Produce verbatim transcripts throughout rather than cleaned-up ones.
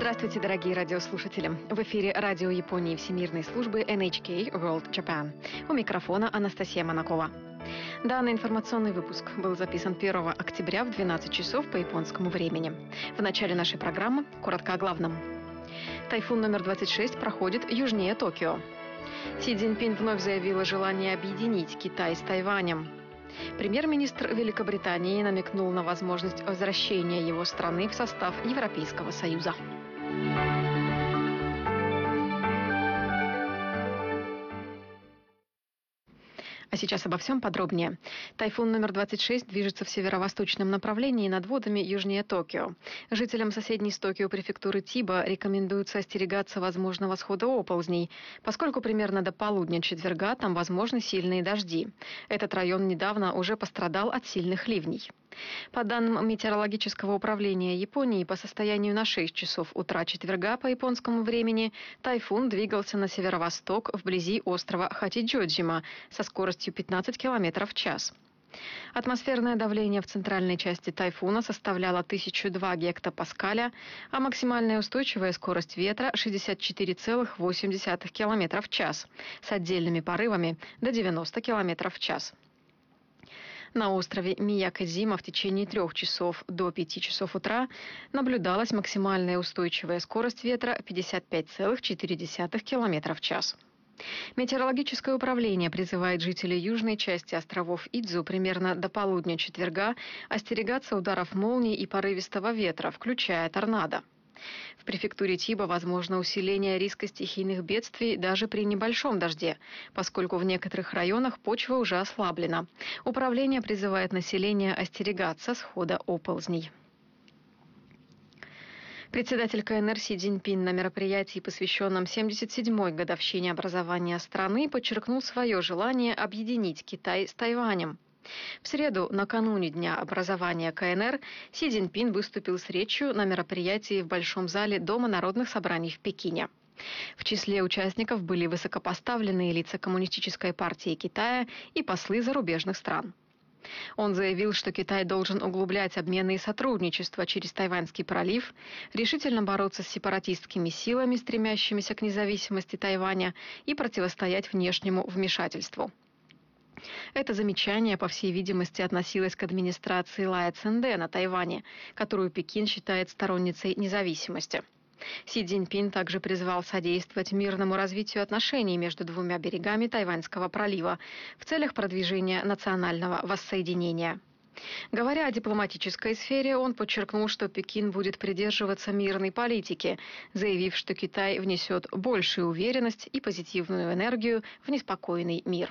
Здравствуйте, дорогие радиослушатели! В эфире радио Японии Всемирной службы эн эйч кей World Japan. У микрофона Анастасия Монакова. Данный информационный выпуск был записан первого октября в двенадцать часов по японскому времени. В начале нашей программы коротко о главном. Тайфун номер двадцать шесть проходит южнее Токио. Си Цзиньпин вновь заявил о желании объединить Китай с Тайванем. Премьер-министр Великобритании намекнул на возможность возвращения его страны в состав Европейского Союза. А сейчас обо всем подробнее. Тайфун номер двадцать шесть движется в северо-восточном направлении над водами южнее Токио. Жителям соседней с Токио префектуры Тиба рекомендуется остерегаться возможного схода оползней, поскольку примерно до полудня четверга там возможны сильные дожди. Этот район недавно уже пострадал от сильных ливней. По данным Метеорологического управления Японии, по состоянию на шесть часов утра четверга по японскому времени тайфун двигался на северо-восток вблизи острова Хатиджоджима со скоростью пятнадцать километров в час. Атмосферное давление в центральной части тайфуна составляло тысяча два гектопаскаля, а максимальная устойчивая скорость ветра шестьдесят четыре целых восемь десятых километра в час с отдельными порывами до девяноста километров в час. На острове Миякодзима в течение трех часов до пяти часов утра наблюдалась максимальная устойчивая скорость ветра пятьдесят пять целых четыре десятых километра в час. Метеорологическое управление призывает жителей южной части островов Идзу примерно до полудня четверга остерегаться ударов молний и порывистого ветра, включая торнадо. В префектуре Тиба возможно усиление риска стихийных бедствий даже при небольшом дожде, поскольку в некоторых районах почва уже ослаблена. Управление призывает население остерегаться схода оползней. Председатель ка эн эр Си Цзиньпин на мероприятии, посвященном семьдесят седьмой годовщине образования страны, подчеркнул свое желание объединить Китай с Тайванем. В среду, накануне Дня образования ка эн эр, Си Цзиньпин выступил с речью на мероприятии в Большом зале Дома народных собраний в Пекине. В числе участников были высокопоставленные лица Коммунистической партии Китая и послы зарубежных стран. Он заявил, что Китай должен углублять обмены и сотрудничество через Тайваньский пролив, решительно бороться с сепаратистскими силами, стремящимися к независимости Тайваня, и противостоять внешнему вмешательству. Это замечание, по всей видимости, относилось к администрации Лая Цзэнде на Тайване, которую Пекин считает сторонницей независимости. Си Цзиньпин также призвал содействовать мирному развитию отношений между двумя берегами Тайваньского пролива в целях продвижения национального воссоединения. Говоря о дипломатической сфере, он подчеркнул, что Пекин будет придерживаться мирной политики, заявив, что Китай внесет большую уверенность и позитивную энергию в неспокойный мир.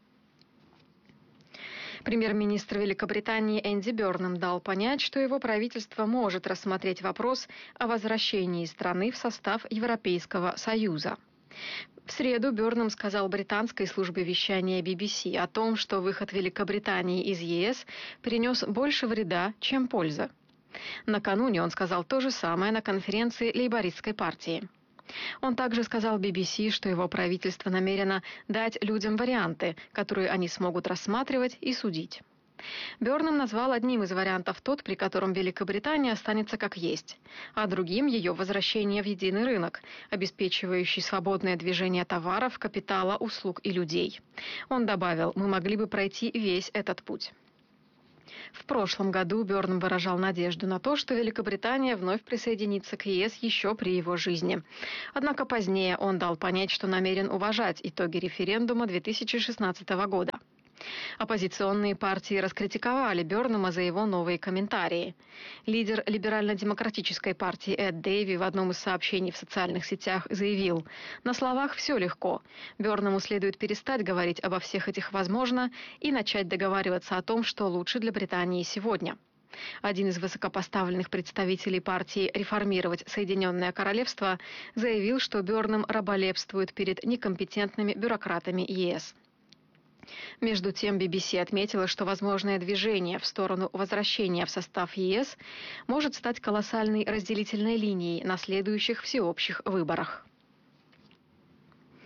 Премьер-министр Великобритании Энди Бёрнам дал понять, что его правительство может рассмотреть вопрос о возвращении страны в состав Европейского Союза. В среду Бёрнам сказал британской службе вещания би би си о том, что выход Великобритании из е эс принес больше вреда, чем пользы. Накануне он сказал то же самое на конференции Лейбористской партии. Он также сказал би би си, что его правительство намерено дать людям варианты, которые они смогут рассматривать и судить. Бёрнам назвал одним из вариантов тот, при котором Великобритания останется как есть, а другим ее возвращение в единый рынок, обеспечивающий свободное движение товаров, капитала, услуг и людей. Он добавил: «Мы могли бы пройти весь этот путь». В прошлом году Бёрнам выражал надежду на то, что Великобритания вновь присоединится к е эс еще при его жизни. Однако позднее он дал понять, что намерен уважать итоги референдума две тысячи шестнадцатого года. Оппозиционные партии раскритиковали Бёрнама за его новые комментарии. Лидер либерально-демократической партии Эд Дэйви в одном из сообщений в социальных сетях заявил: «На словах все легко. Бёрнаму следует перестать говорить обо всех этих «возможно» и начать договариваться о том, что лучше для Британии сегодня». Один из высокопоставленных представителей партии «Реформировать Соединенное Королевство» заявил, что Бёрнам раболепствует перед некомпетентными бюрократами е эс. Между тем, би би си отметила, что возможное движение в сторону возвращения в состав е эс может стать колоссальной разделительной линией на следующих всеобщих выборах.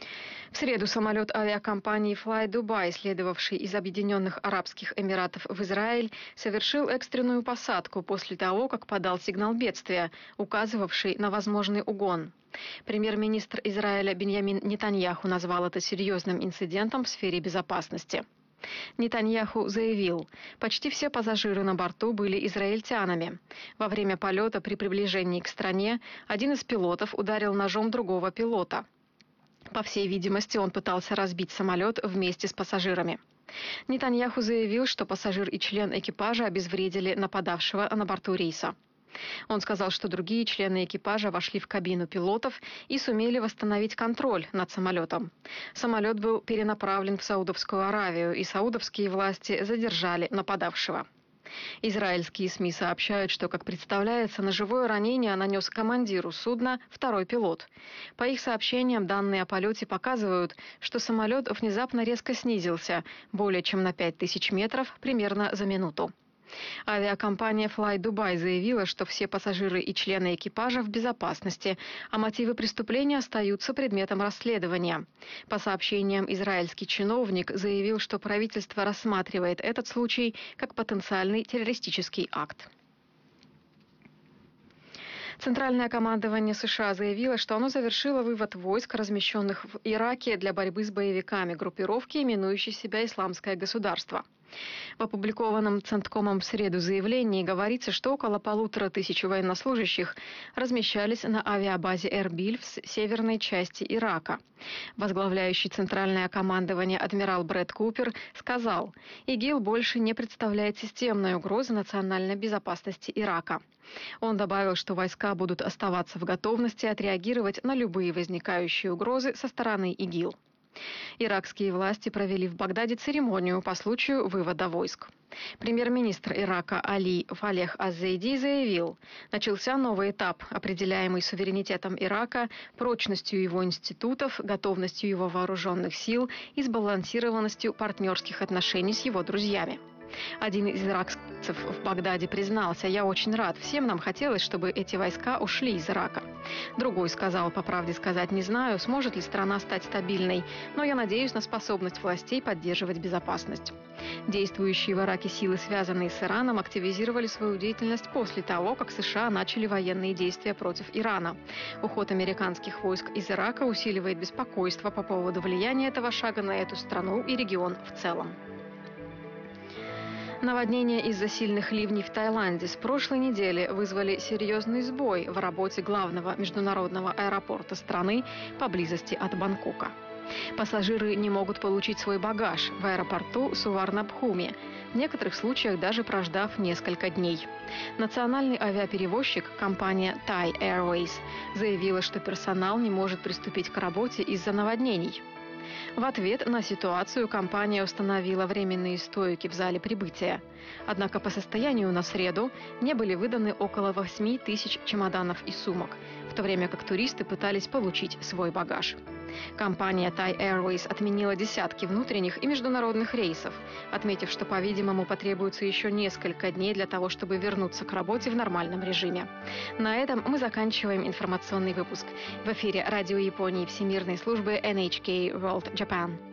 В среду самолет авиакомпании Fly Dubai, следовавший из Объединенных Арабских Эмиратов в Израиль, совершил экстренную посадку после того, как подал сигнал бедствия, указывавший на возможный угон. Премьер-министр Израиля Биньямин Нетаньяху назвал это серьезным инцидентом в сфере безопасности. Нетаньяху заявил, почти все пассажиры на борту были израильтянами. Во время полета при приближении к стране один из пилотов ударил ножом другого пилота. По всей видимости, он пытался разбить самолет вместе с пассажирами. Нетаньяху заявил, что пассажир и член экипажа обезвредили нападавшего на борту рейса. Он сказал, что другие члены экипажа вошли в кабину пилотов и сумели восстановить контроль над самолетом. Самолет был перенаправлен в Саудовскую Аравию, и саудовские власти задержали нападавшего. Израильские СМИ сообщают, что, как представляется, ножевое ранение нанес командиру судна второй пилот. По их сообщениям, данные о полете показывают, что самолет внезапно резко снизился более чем на пять тысяч метров примерно за минуту. Авиакомпания Fly Dubai заявила, что все пассажиры и члены экипажа в безопасности, а мотивы преступления остаются предметом расследования. По сообщениям, израильский чиновник заявил, что правительство рассматривает этот случай как потенциальный террористический акт. Центральное командование США заявило, что оно завершило вывод войск, размещенных в Ираке для борьбы с боевиками группировки, именующей себя «Исламское государство». В опубликованном Центкомом в среду заявлении говорится, что около полутора тысяч военнослужащих размещались на авиабазе Эрбиль в северной части Ирака. Возглавляющий Центральное командование адмирал Брэд Купер сказал, ИГИЛ больше не представляет системной угрозы национальной безопасности Ирака. Он добавил, что войска будут оставаться в готовности отреагировать на любые возникающие угрозы со стороны ИГИЛ. Иракские власти провели в Багдаде церемонию по случаю вывода войск. Премьер-министр Ирака Али Фалех Аз-Зайди заявил, начался новый этап, определяемый суверенитетом Ирака, прочностью его институтов, готовностью его вооруженных сил и сбалансированностью партнерских отношений с его друзьями. Один из иракцев в Багдаде признался, я очень рад, всем нам хотелось, чтобы эти войска ушли из Ирака. Другой сказал, по правде сказать не знаю, сможет ли страна стать стабильной, но я надеюсь на способность властей поддерживать безопасность. Действующие в Ираке силы, связанные с Ираном, активизировали свою деятельность после того, как США начали военные действия против Ирана. Уход американских войск из Ирака усиливает беспокойство по поводу влияния этого шага на эту страну и регион в целом. Наводнения из-за сильных ливней в Таиланде с прошлой недели вызвали серьезный сбой в работе главного международного аэропорта страны поблизости от Бангкока. Пассажиры не могут получить свой багаж в аэропорту Суварнабхуми, в некоторых случаях даже прождав несколько дней. Национальный авиаперевозчик, компания Thai Airways, заявила, что персонал не может приступить к работе из-за наводнений. В ответ на ситуацию компания установила временные стойки в зале прибытия. Однако по состоянию на среду не были выданы около восьми тысяч чемоданов и сумок, в то время как туристы пытались получить свой багаж. Компания Thai Airways отменила десятки внутренних и международных рейсов, отметив, что, по-видимому, потребуется еще несколько дней для того, чтобы вернуться к работе в нормальном режиме. На этом мы заканчиваем информационный выпуск. В эфире Радио Японии Всемирной службы эн эйч кей World Japan.